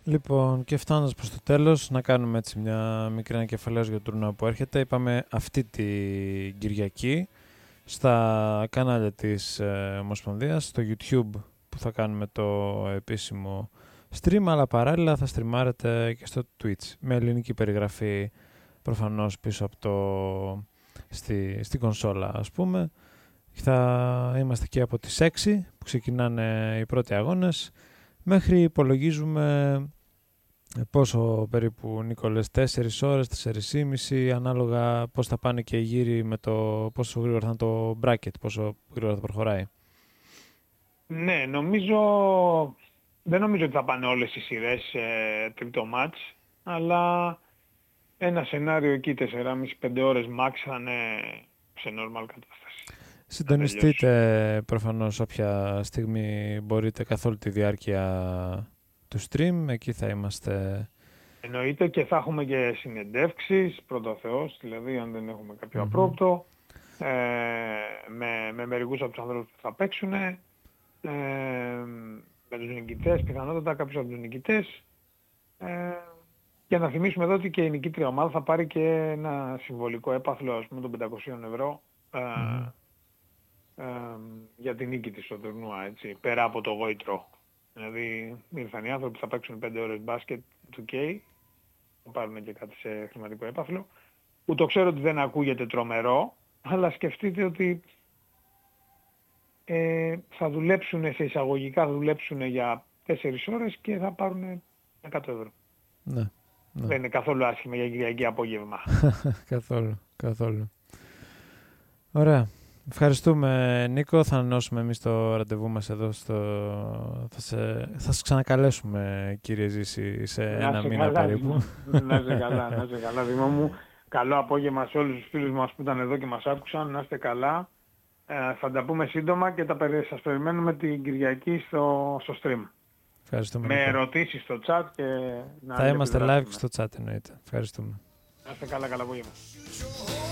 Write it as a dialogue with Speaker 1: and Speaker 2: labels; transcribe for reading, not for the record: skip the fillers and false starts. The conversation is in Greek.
Speaker 1: Λοιπόν, και φτάνοντας προς το τέλος, να κάνουμε έτσι μια μικρή ανακεφαλαίωση για το τουρνουά που έρχεται. Είπαμε αυτή την Κυριακή στα κανάλια της Ομοσπονδίας, στο YouTube που θα κάνουμε το επίσημο stream, αλλά παράλληλα θα στριμάρετε και στο Twitch με ελληνική περιγραφή προφανώς πίσω από στην κονσόλα, ας πούμε. Θα είμαστε και από τις 6 που ξεκινάνε οι πρώτοι αγώνες μέχρι υπολογίζουμε πόσο περίπου, Νίκολες, 4 ώρες, 4,5, ανάλογα πώς θα πάνε και οι γύροι με το πόσο γρήγορα θα είναι το bracket, πόσο γρήγορα θα προχωράει.
Speaker 2: Ναι, δεν νομίζω ότι θα πάνε όλες οι σειρές σε τρίτο μάτς, αλλά ένα σενάριο εκεί 4,5-5 ώρες max θα είναι σε normal κατάσταση.
Speaker 1: Συντονιστείτε προφανώς όποια στιγμή μπορείτε καθ' όλη τη διάρκεια του stream, εκεί θα είμαστε.
Speaker 2: Εννοείται, και θα έχουμε και συνεντεύξεις, πρώτο Θεός, δηλαδή αν δεν έχουμε κάποιο απρόπτο, με μερικούς από τους ανθρώπους που θα παίξουν, με τους νικητές, πιθανότατα κάποιους από τους νικητές. Και να θυμίσουμε εδώ ότι και η νικήτρια ομάδα θα πάρει και ένα συμβολικό έπαθλο, ας πούμε, των 500 ευρώ για την νίκη της στο τουρνουά, έτσι, πέρα από το γόητρο. Δηλαδή ήρθαν οι άνθρωποι που θα παίξουν 5 ώρες μπάσκετ του K, θα πάρουν και κάτι σε χρηματικό έπαθλο, που το ξέρω ότι δεν ακούγεται τρομερό, αλλά σκεφτείτε ότι θα δουλέψουν σε εισαγωγικά, θα δουλέψουν για 4 ώρες και θα πάρουν 100 ευρώ.
Speaker 1: Ναι.
Speaker 2: Δεν είναι καθόλου άσχημα για Κυριακή απόγευμα.
Speaker 1: Καθόλου. Ωραία. Ευχαριστούμε, Νίκο. Θα ανανεώσουμε εμείς το ραντεβού μας εδώ. Θα σας ξανακαλέσουμε, κύριε Ζήση, σε ένα μήνα περίπου.
Speaker 2: Να είστε καλά, Δήμο μου. Καλό απόγευμα σε όλους τους φίλους μας που ήταν εδώ και μας άκουσαν. Να είστε καλά. Θα τα πούμε σύντομα και σας περιμένουμε την Κυριακή στο stream.
Speaker 1: Ευχαριστούμε,
Speaker 2: με
Speaker 1: Νίκο.
Speaker 2: ερωτήσεις στο chat και να
Speaker 1: θα είμαστε live και στο chat, εννοείται. Ευχαριστούμε.
Speaker 2: Να είστε καλά, καλά απόγευμα.